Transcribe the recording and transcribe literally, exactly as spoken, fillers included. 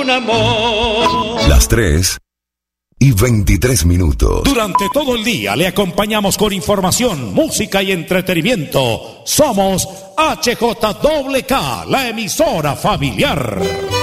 un amor. Las tres y veintitrés minutos. Durante todo el día le acompañamos con información, música y entretenimiento. Somos H J K K, la emisora familiar.